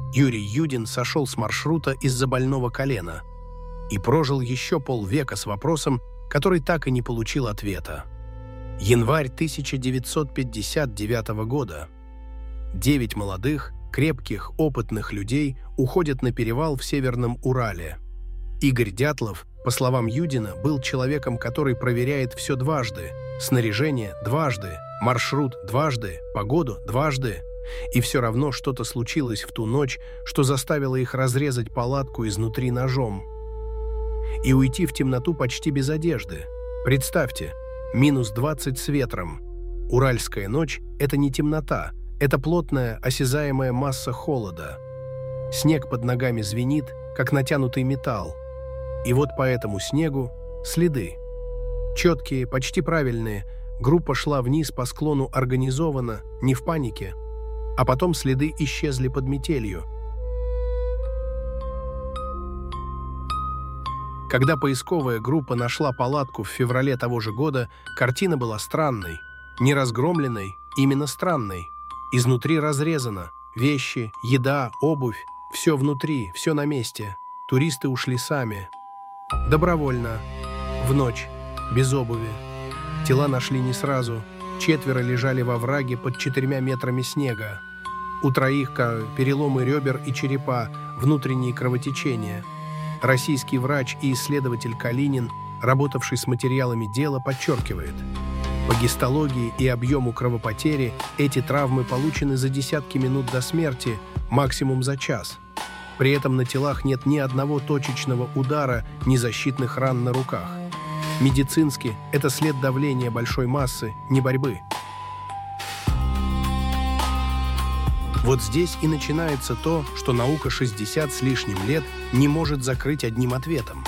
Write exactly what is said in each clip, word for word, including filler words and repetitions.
Юрий Юдин сошел с маршрута из-за больного колена и прожил еще полвека с вопросом, который так и не получил ответа. Январь тысяча девятьсот пятьдесят девятого года. Девять молодых, крепких, опытных людей уходят на перевал в Северном Урале. Игорь Дятлов, по словам Юдина, был человеком, который проверяет все дважды: снаряжение дважды, маршрут дважды, погоду дважды. И все равно что-то случилось в ту ночь, что заставило их разрезать палатку изнутри ножом и уйти в темноту почти без одежды. Представьте, минус двадцать с ветром. Уральская ночь — это не темнота, это плотная, осязаемая масса холода. Снег под ногами звенит, как натянутый металл. И вот по этому снегу следы. Четкие, почти правильные. Группа шла вниз по склону организованно, не в панике. А потом следы исчезли под метелью. Когда поисковая группа нашла палатку в феврале того же года, картина была странной. Не разгромленной, именно странной. Изнутри разрезано. Вещи, еда, обувь. Все внутри, все на месте. Туристы ушли сами. Добровольно. В ночь. Без обуви. Тела нашли не сразу. Четверо лежали во враге под четырьмя метрами снега. У троих переломы ребер и черепа, внутренние кровотечения. Российский врач и исследователь Калинин, работавший с материалами дела, подчеркивает: по гистологии и объему кровопотери эти травмы получены за десятки минут до смерти, максимум за час. При этом на телах нет ни одного точечного удара, ни защитных ран на руках. Медицински это след давления большой массы, не борьбы. Вот здесь и начинается то, что наука шестьдесят с лишним лет не может закрыть одним ответом.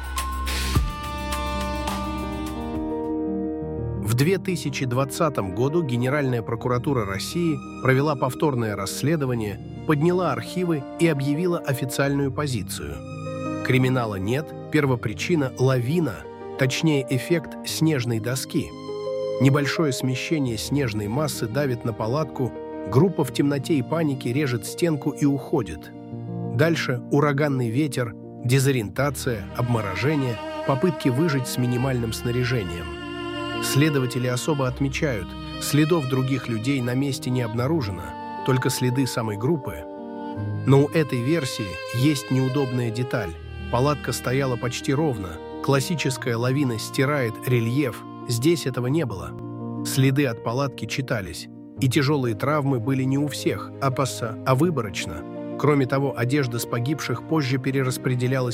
В две тысячи двадцатом году Генеральная прокуратура России провела повторное расследование, подняла архивы и объявила официальную позицию. Криминала нет, первопричина – лавина, точнее эффект снежной доски. Небольшое смещение снежной массы давит на палатку, группа в темноте и панике режет стенку и уходит. Дальше ураганный ветер, дезориентация, обморожение, попытки выжить с минимальным снаряжением. Следователи особо отмечают, следов других людей на месте не обнаружено, только следы самой группы. Но у этой версии есть неудобная деталь. Палатка стояла почти ровно, классическая лавина стирает рельеф, здесь этого не было. Следы от палатки читались. И тяжелые травмы были не у всех, а пасса, а выборочно. Кроме того, одежда с погибших позже перераспределялась